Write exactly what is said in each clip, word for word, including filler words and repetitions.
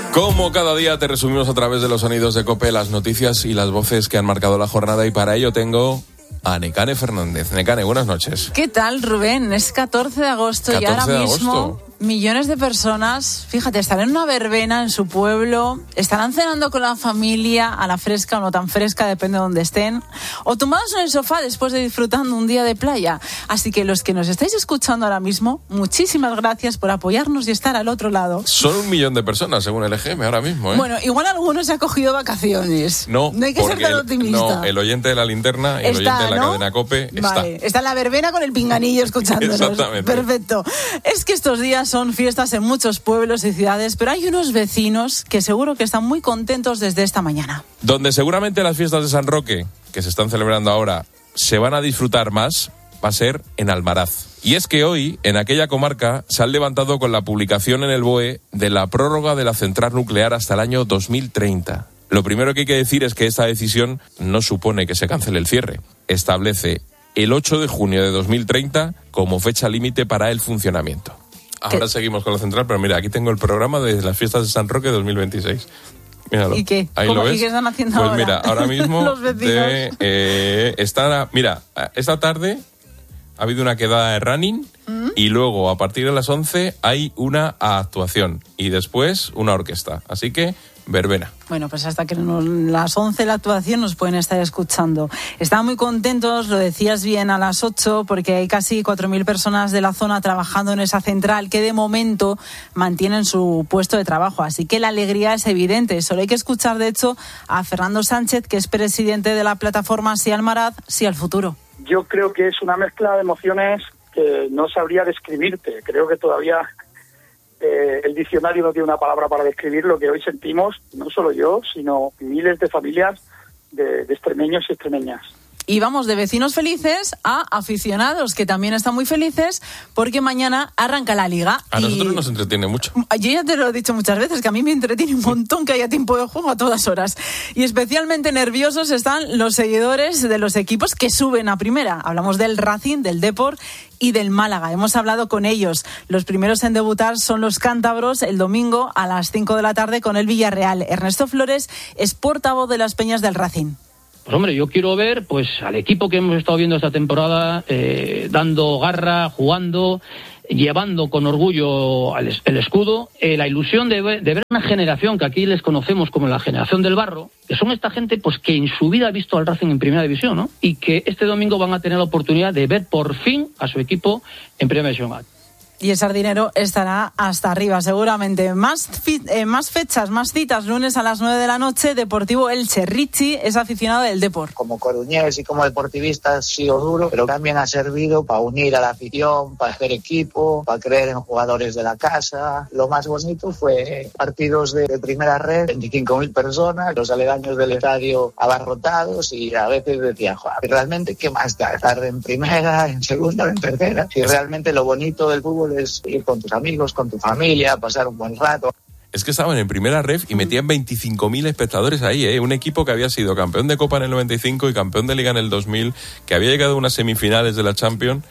Como cada día te resumimos a través de los sonidos de COPE las noticias y las voces que han marcado la jornada, y para ello tengo a Nekane Fernández. Nekane, buenas noches. ¿Qué tal, Rubén? Es catorce de agosto y ahora mismo agosto. millones de personas, fíjate, están en una verbena en su pueblo, estarán cenando con la familia a la fresca o no tan fresca, depende de donde estén, o tumbados en el sofá después de disfrutando un día de playa. Así que los que nos estáis escuchando ahora mismo, muchísimas gracias por apoyarnos y estar al otro lado. Son un millón de personas, según el E G M, ahora mismo, ¿eh? Bueno, igual alguno se ha cogido vacaciones. No, no hay que ser tan el, optimista. No, el oyente de la linterna y el está, oyente de la ¿no? cadena COPE está. Vale, está en la verbena con el pinganillo escuchándonos. Exactamente. Perfecto. Es que estos días son fiestas en muchos pueblos y ciudades, pero hay unos vecinos que seguro que están muy contentos desde esta mañana. Donde seguramente las fiestas de San Roque, que se están celebrando ahora, se van a disfrutar más, va a ser en Almaraz. Y es que hoy, en aquella comarca, se han levantado con la publicación en el B O E de la prórroga de la central nuclear hasta el año dos mil treinta. Lo primero que hay que decir es que esta decisión no supone que se cancele el cierre. Establece el ocho de junio de dos mil treinta como fecha límite para el funcionamiento. Ahora ¿Qué? Seguimos con la central, pero mira, aquí tengo el programa de las fiestas de San Roque dos mil veintiséis. Míralo. ¿Y qué? Ahí ¿Cómo, lo ves. ¿Y qué están haciendo pues ahora? Pues mira, ahora mismo Los vecinos. de, eh, está, mira, esta tarde ha habido una quedada de running ¿Mm? Y luego a partir de las once hay una actuación y después una orquesta. Así que verbena. Bueno, pues hasta que nos, las once la actuación nos pueden estar escuchando. Están muy contentos, lo decías bien, a las ocho, porque hay casi cuatro mil personas de la zona trabajando en esa central que de momento mantienen su puesto de trabajo. Así que la alegría es evidente. Solo hay que escuchar, de hecho, a Fernando Sánchez, que es presidente de la plataforma Sí Almaraz, Sí al Futuro. Yo creo que es una mezcla de emociones que no sabría describirte. Creo que todavía eh, el diccionario no tiene una palabra para describir lo que hoy sentimos, no solo yo, sino miles de familias de, de extremeños y extremeñas. Y vamos de vecinos felices a aficionados, que también están muy felices porque mañana arranca la Liga. A y nosotros nos entretiene mucho. Yo ya te lo he dicho muchas veces, que a mí me entretiene un montón que haya tiempo de juego a todas horas. Y especialmente nerviosos están los seguidores de los equipos que suben a primera. Hablamos del Racing, del Depor y del Málaga. Hemos hablado con ellos. Los primeros en debutar son los cántabros el domingo a las cinco de la tarde con el Villarreal. Ernesto Flores es portavoz de las Peñas del Racing. Pues hombre, yo quiero ver pues al equipo que hemos estado viendo esta temporada eh, dando garra, jugando, llevando con orgullo el, el escudo, eh, la ilusión de ver, de ver una generación que aquí les conocemos como la generación del barro, que son esta gente pues que en su vida ha visto al Racing en primera división, ¿no? Y que este domingo van a tener la oportunidad de ver por fin a su equipo en primera división. Y el Sardinero estará hasta arriba, seguramente. Más, fi- eh, más fechas, más citas. Lunes a las nueve de la noche, Deportivo Elche. Richie es aficionado del Depor. Como coruñés y como deportivista ha sido duro, pero también ha servido para unir a la afición, para hacer equipo, para creer en jugadores de la casa. Lo más bonito fue partidos de, de primera red, veinticinco mil personas, los aledaños del estadio abarrotados, y a veces decía, joder, realmente, ¿qué más da estar en primera, en segunda o en tercera? Si realmente lo bonito del fútbol es ir con tus amigos, con tu familia, pasar un buen rato. Es que estaban en primera ref y metían veinticinco mil espectadores ahí, ¿eh? Un equipo que había sido campeón de Copa en el noventa y cinco y campeón de Liga en el dos mil, que había llegado a unas semifinales de la Champions,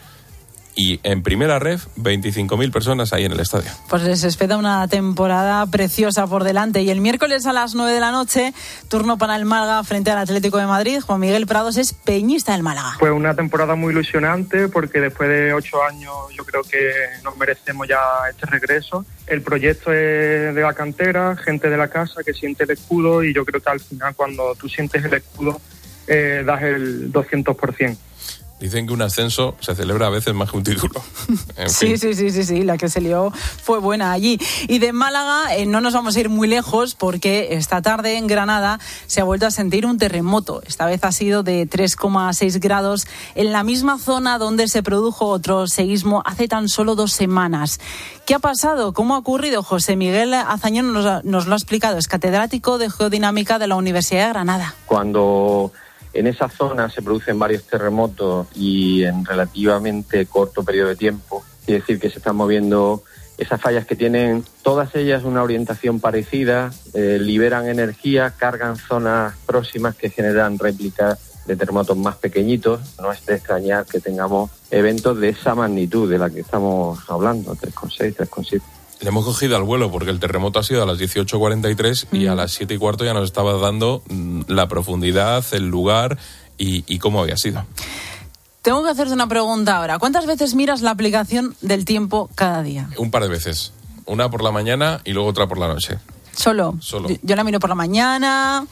y en primera ref, veinticinco mil personas ahí en el estadio. Pues les espera una temporada preciosa por delante. Y el miércoles a las nueve de la noche, turno para el Málaga frente al Atlético de Madrid. Juan Miguel Prados es peñista del Málaga. Fue una temporada muy ilusionante porque después de ocho años yo creo que nos merecemos ya este regreso. El proyecto es de la cantera, gente de la casa que siente el escudo, y yo creo que al final cuando tú sientes el escudo eh, das el doscientos por ciento. Dicen que un ascenso se celebra a veces más que un título. En sí, fin. sí, sí, sí, sí, la que se lió fue buena allí. Y de Málaga eh, no nos vamos a ir muy lejos porque esta tarde en Granada se ha vuelto a sentir un terremoto. Esta vez ha sido de tres coma seis grados en la misma zona donde se produjo otro seísmo hace tan solo dos semanas. ¿Qué ha pasado? ¿Cómo ha ocurrido? José Miguel Azañón nos, nos lo ha explicado. Es catedrático de Geodinámica de la Universidad de Granada. Cuando en esa zona se producen varios terremotos y en relativamente corto periodo de tiempo, quiere decir que se están moviendo esas fallas que tienen todas ellas una orientación parecida, eh, liberan energía, cargan zonas próximas que generan réplicas de terremotos más pequeñitos. No es de extrañar que tengamos eventos de esa magnitud de la que estamos hablando, tres coma seis, tres coma siete. Le hemos cogido al vuelo porque el terremoto ha sido a las dieciocho cuarenta y tres mm. y a las siete y cuarto ya nos estaba dando la profundidad, el lugar y, y cómo había sido. Tengo que hacerte una pregunta ahora. ¿Cuántas veces miras la aplicación del tiempo cada día? Un par de veces. Una por la mañana y luego otra por la noche. ¿Solo? Solo. Yo, yo la miro por la mañana,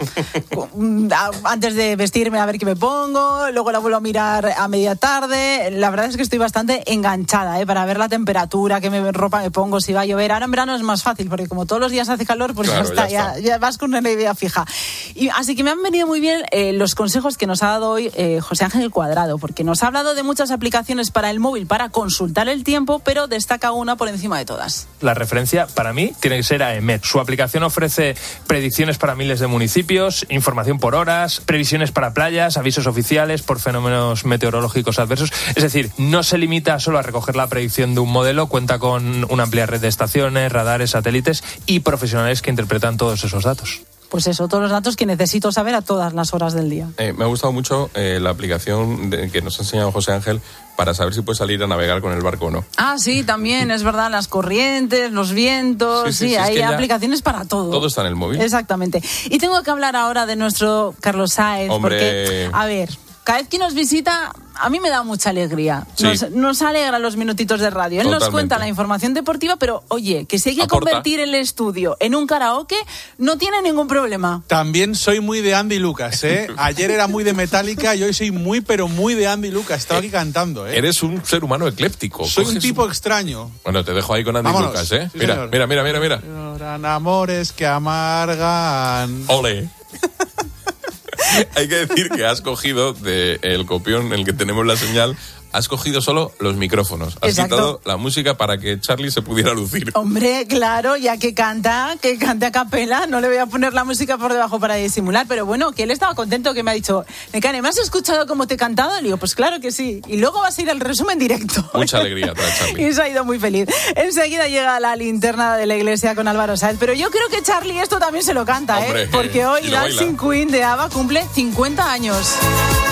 antes de vestirme a ver qué me pongo, luego la vuelvo a mirar a media tarde. La verdad es que estoy bastante enganchada, ¿eh? Para ver la temperatura, qué me, ropa me pongo, si va a llover. Ahora en verano es más fácil, porque como todos los días hace calor, pues claro, ya, está, ya, está. Ya, ya vas con una idea fija. Y así que me han venido muy bien eh, los consejos que nos ha dado hoy eh, José Ángel Cuadrado, porque nos ha hablado de muchas aplicaciones para el móvil para consultar el tiempo, pero destaca una por encima de todas. La referencia, para mí, tiene que ser AEMET. Su aplicación ofrece predicciones para miles de municipios, información por horas, previsiones para playas, avisos oficiales por fenómenos meteorológicos adversos. Es decir, no se limita solo a recoger la predicción de un modelo, cuenta con una amplia red de estaciones, radares, satélites y profesionales que interpretan todos esos datos. Pues eso, todos los datos que necesito saber a todas las horas del día. Eh, me ha gustado mucho eh, la aplicación de, que nos ha enseñado José Ángel para saber si puedes salir a navegar con el barco o no. Ah, sí, también, es verdad, las corrientes, los vientos, sí, sí, sí, sí hay es que aplicaciones para todo. Todo está en el móvil. Exactamente. Y tengo que hablar ahora de nuestro Carlos Sáez, Hombre. porque, a ver, cada vez que nos visita, a mí me da mucha alegría. Sí. Nos, nos alegra los minutitos de radio. Él Totalmente. Nos cuenta la información deportiva, pero oye, que si hay que Aporta. convertir el estudio en un karaoke, no tiene ningún problema. También soy muy de Andy Lucas, ¿eh? Ayer era muy de Metallica y hoy soy muy, pero muy de Andy Lucas. Estaba aquí cantando, ¿eh? Eres un ser humano ecléptico. Soy Coges un tipo un... extraño. Bueno, te dejo ahí con Andy Vámonos. Lucas, ¿eh? Sí, mira, señor. mira, mira, mira, mira. Lloran amores que amargan. Ole. Hay que decir que has cogido del copión en el que tenemos la señal, has cogido solo los micrófonos. Has Exacto. quitado la música para que Charlie se pudiera lucir. Hombre, claro, ya que canta, que cante a capela, no le voy a poner la música por debajo para disimular, pero bueno, que él estaba contento, que me ha dicho, Necane, ¿me has escuchado cómo te he cantado? Le digo, pues claro que sí. Y luego vas a ir al resumen directo. Mucha alegría trae Charlie. Y se ha ido muy feliz. Enseguida llega la linterna de la iglesia con Álvaro Sáez, pero yo creo que Charlie esto también se lo canta, Hombre, ¿eh? Porque hoy y lo Dancing baila. Queen de ABBA cumple cincuenta años.